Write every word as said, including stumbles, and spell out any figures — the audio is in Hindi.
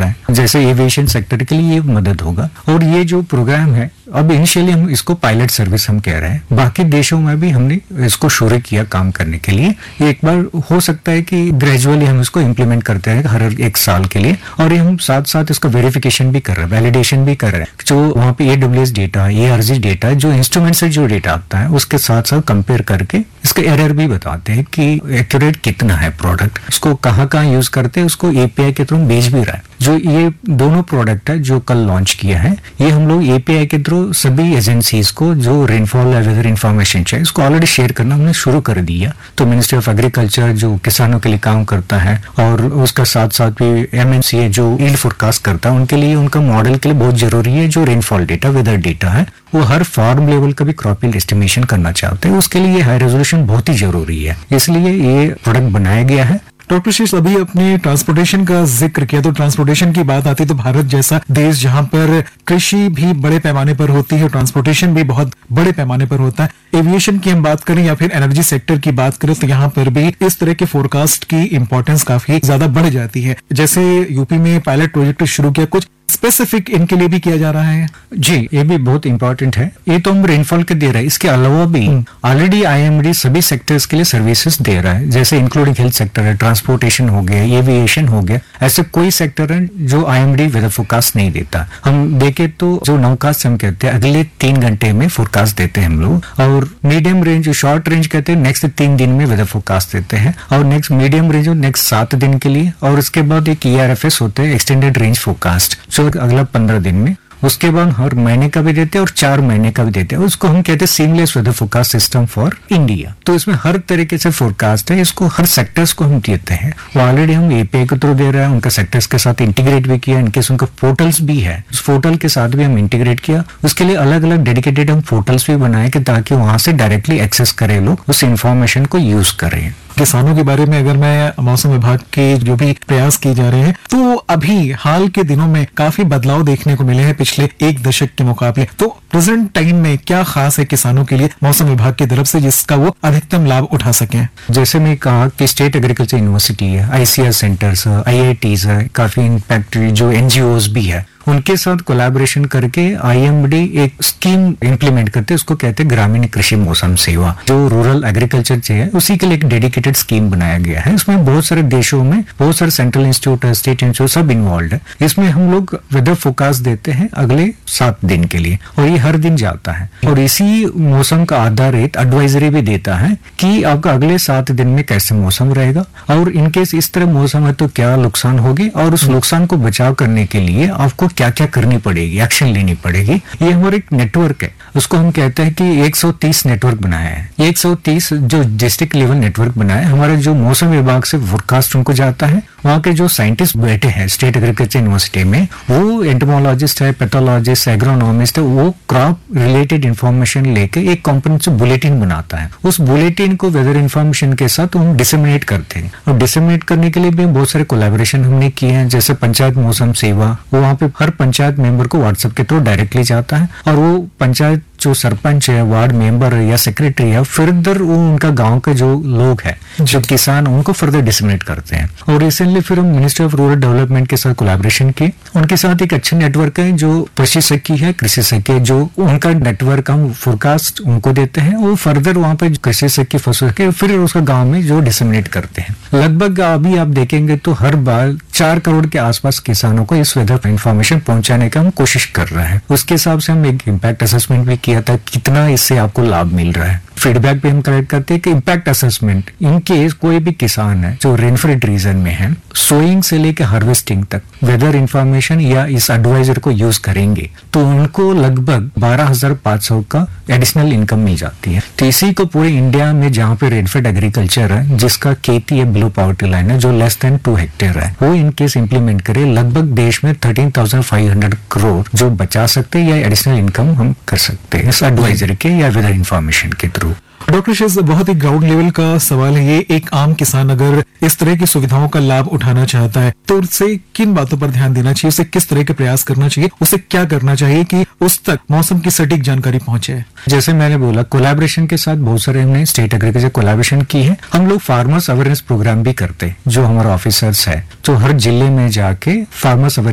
रहा है। जैसे एविएशन सेक्टर के लिए ये मदद होगा। और ये जो प्रोग्राम है, अब इनिशियली हम इसको पायलट सर्विस हम कह रहे हैं, बाकी देशों में भी हमने इसको शुरू किया काम करने के लिए। एक बार हो सकता है कि ग्रेजुअली हम इसको इम्प्लीमेंट करते हैं हर एक साल के लिए, और ये हम साथ साथ इसका वेरिफिकेशन भी कर रहे हैं, वैलिडेशन भी कर रहे हैं। जो वहाँ पे एडब्ल्यूएस डेटा, एआरजी डेटा, जो इंस्ट्रूमेंट से जो डेटा आता है उसके साथ साथ कंपेयर करके इसका एरर भी बताते हैं कि एक्यूरेट कितना है प्रोडक्ट, उसको कहाँ कहाँ यूज करते हैं, उसको एपीआई के थ्रू भेज भी रहा है। जो ये दोनों प्रोडक्ट है जो कल लॉन्च किया है, ये हम लोग एपीआई के थ्रू सभी एजेंसीज को जो रेनफॉल या वेदर इन्फॉर्मेशन चाहिए इसको ऑलरेडी शेयर करना हमने शुरू कर दिया। तो मिनिस्ट्री ऑफ एग्रीकल्चर जो किसानों के लिए काम करता है, और उसका साथ साथ भी एमएनसी है जो यील्ड फोरकास्ट करता है, उनके लिए उनका मॉडल के लिए बहुत जरूरी है जो रेनफॉल डेटा, वेदर डेटा है, वो हर फार्म लेवल का भी क्रॉप यील्ड एस्टिमेशन करना चाहते हैं। उसके लिए हाई रेजोल्यूशन बहुत ही जरूरी है, इसलिए ये प्रोडक्ट बनाया गया है। डॉक्टर शेष, अभी अपने ट्रांसपोर्टेशन का जिक्र किया, तो ट्रांसपोर्टेशन की बात आती है तो भारत जैसा देश जहां पर कृषि भी बड़े पैमाने पर होती है, ट्रांसपोर्टेशन भी बहुत बड़े पैमाने पर होता है, एविएशन की हम बात करें या फिर एनर्जी सेक्टर की बात करें तो यहाँ पर भी इस तरह के फोरकास्ट की इंपॉर्टेंस काफी ज्यादा बढ़ जाती है। जैसे यूपी में पायलट प्रोजेक्ट शुरू किया, कुछ स्पेसिफिक इनके लिए भी किया जा रहा है? जी, ये भी बहुत इंपॉर्टेंट है। ये तो हम रेनफॉल के दे रहे हैं, इसके अलावा भी ऑलरेडी आईएमडी सभी सेक्टर्स के लिए सर्विसेज दे रहा है, जैसे इंक्लूडिंग हेल्थ सेक्टर है, ट्रांसपोर्टेशन हो गया, एविएशन हो गया। ऐसे कोई सेक्टर है जो आईएमडी वेदर फोरकास्ट नहीं देता। हम देखे तो जो नौकास्ट हम कहते हैं अगले तीन घंटे में फोरकास्ट देते हैं हम लोग, और मीडियम रेंज शॉर्ट रेंज कहते हैं नेक्स्ट तीन दिन में वेदर फोरकास्ट देते हैं, और नेक्स्ट मीडियम रेंज नेक्स्ट सात दिन के लिए, और उसके बाद एक ईआरएफएस होते हैं एक्सटेंडेड रेंज फोरकास्ट जो अगला पंद्रह दिन में, उसके बाद हर महीने का भी देते हैं और चार महीने का भी देते हैं। उसको हम कहते हैं seamless weather forecast system for India. तो इसमें हर तरीके से फोरकास्ट है, इसको हर सेक्टर्स को हम देते हैं। वो ऑलरेडी हम एपीआई के थ्रू दे रहे हैं, उनका सेक्टर्स के साथ इंटीग्रेट भी किया, इनकेस उनका पोर्टल्स भी है, उस पोर्टल के साथ भी हम इंटीग्रेट किया। उसके लिए अलग अलग डेडिकेटेड हम पोर्टल्स भी बनाए कि ताकि वहां से डायरेक्टली एक्सेस करें, लोग उस इंफॉर्मेशन को यूज करें। किसानों के बारे में अगर मैं मौसम विभाग के जो भी प्रयास किए जा रहे हैं, तो अभी हाल के दिनों में काफी बदलाव देखने को मिले हैं पिछले एक दशक के मुकाबले। तो प्रेजेंट टाइम में क्या खास है किसानों के लिए मौसम विभाग की तरफ से जिसका वो अधिकतम लाभ उठा सकें? जैसे मैं कहा कि स्टेट एग्रीकल्चर यूनिवर्सिटी है, आईसीआर सेंटर्स है, आईआईटीज है, काफी इम्पैक्ट जो एनजीओज भी है, उनके साथ कोलैबोरेशन करके आईएमडी एक स्कीम इंप्लीमेंट करते हैं, उसको कहते हैं ग्रामीण कृषि मौसम सेवा, जो रूरल एग्रीकल्चर चाहिए उसी के लिए एक डेडिकेटेड स्कीम बनाया गया है। इसमें बहुत सारे देशों में बहुत सारे सेंट्रल इंस्टीट्यूट है, स्टेट इंस्टीट्यूट सब इन्वॉल्व है। इसमें हम लोग वेदर फोरकास्ट देते हैं अगले सात दिन के लिए, और ये हर दिन जाता है, और इसी मौसम का आधारित एडवाइजरी भी देता है कि आपका अगले सात दिन में कैसे मौसम रहेगा, और इनकेस इस तरह मौसम है तो क्या नुकसान होगी, और उस नुकसान को बचाव करने के लिए आपको क्या क्या करनी पड़ेगी, एक्शन लेनी पड़ेगी। ये हमारा एक नेटवर्क है, उसको हम कहते हैं कि एक सौ तीस नेटवर्क बनाया है। एक सौ तीस जो डिस्ट्रिक्ट लेवल नेटवर्क बनाया है, हमारा जो मौसम विभाग से फोरकास्ट उनको जाता है, वहाँ के जो साइंटिस्ट बैठे हैं स्टेट एग्रीकल्चर यूनिवर्सिटी में, वो एंटोमोलॉजिस्ट है, पैथोलॉजिस्ट, एग्रोनॉमिस्ट है, वो क्रॉप रिलेटेड इन्फॉर्मेशन लेके एक कॉम्प्रिहेंसिव बुलेटिन बनाता है। उस बुलेटिन को वेदर इन्फॉर्मेशन के साथ हम डिसेमिनेट करते हैं, और डिसेमिनेट करने के लिए भी बहुत सारे कोलैबोरेशन हमने किए हैं। जैसे पंचायत मौसम सेवा, वो वहाँ पे हर पंचायत मेंबर को व्हाट्सएप के थ्रू डायरेक्टली जाता है, और वो पंचायत जो सरपंच है, वार्ड मेंबर है या सेक्रेटरी है, फर्दर वो उनका गांव के जो लोग हैं, जो किसान, उनको फर्दर डिसमिनेट करते हैं। और रिसेंटली फिर हम मिनिस्ट्री ऑफ रूरल डेवलपमेंट के साथ कोलैबोरेशन किए, उनके साथ एक अच्छा नेटवर्क है जो पशु सखी है, कृषि सखी, जो उनका नेटवर्क हम फोरकास्ट उनको देते हैं, वो फर्दर वहाँ पे कृषि सखी, पशु सखी फिर उसका गाँव में जो डिसमिनेट करते हैं। लगभग अभी आप देखेंगे तो हर बार चार करोड़ के आसपास किसानों को इस वेदर इन्फॉर्मेशन पहुंचाने का हम कोशिश कर रहे हैं। उसके हिसाब से हम एक इम्पैक्ट असेसमेंट भी किया था, कितना इससे आपको लाभ मिल रहा है। फीडबैक भी हम कलेक्ट करते हैं कि इम्पैक्ट असेसमेंट, इन केस कोई भी किसान है जो रेनफेड रीजन में है, सोइंग से लेकर हार्वेस्टिंग तक वेदर इंफॉर्मेशन या इस एडवाइजर को यूज करेंगे तो उनको लगभग बारह हजार पाँच सौ का एडिशनल इनकम मिल जाती है। तो इसी को पूरे इंडिया में जहाँ पे रेनफेड एग्रीकल्चर है, जिसका खेती है बिलो पॉवर्टी लाइन है, जो लेस देन टू हेक्टेयर है, वो इन केस इम्प्लीमेंट करे, लगभग देश में thirteen thousand five hundred crore जो बचा सकते हैं या एडिशनल इनकम हम कर सकते हैं इस एडवाइजरी के या वेदर इंफॉर्मेशन के थ्रू। डॉक्टर शेष, बहुत ही ग्राउंड लेवल का सवाल है ये। एक आम किसान अगर इस तरह की सुविधाओं का लाभ उठाना चाहता है तो उससे किन बातों पर ध्यान देना चाहिए, उसे किस तरह के प्रयास करना चाहिए, उसे क्या करना चाहिए कि उस तक मौसम की सटीक जानकारी पहुंचे? जैसे मैंने बोला, कोलैबोरेशन के साथ बहुत सारे हमने स्टेट एग्रीकल्चर कोलैबोरेशन की है। हम लोग फार्मर्स अवेयरनेस प्रोग्राम भी करते हैं, जो हमारा ऑफिसर्स है तो हर जिले में जाके फार्मर्स